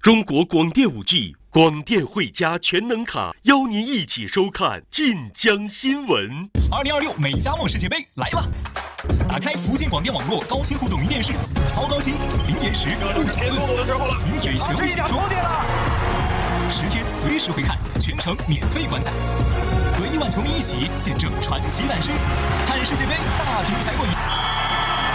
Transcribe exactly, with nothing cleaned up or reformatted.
中国广电五 G 广电汇佳全能卡，邀您一起收看晋江新闻。 二零二六美加墨世界杯来了！打开福建广电网络高清互动云电视，超高清、零延时、不卡顿，云水全部解说，十天随时回看，全程免费观赛，和亿万球迷一起见证传奇诞生，看世界杯大品才过瘾。